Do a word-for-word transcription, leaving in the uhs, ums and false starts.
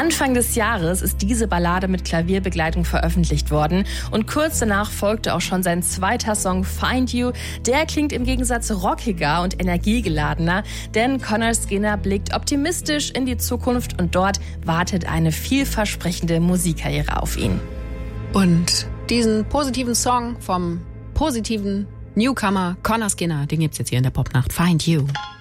Anfang des Jahres ist diese Ballade mit Klavierbegleitung veröffentlicht worden und kurz danach folgte auch schon sein zweiter Song Find You. Der klingt im Gegensatz rockiger und energiegeladener, denn Conor Skinner blickt optimistisch in die Zukunft und dort wartet eine vielversprechende Musikkarriere auf ihn. Und diesen positiven Song vom positiven Newcomer Conor Skinner, den gibt's jetzt hier in der Popnacht. Find You.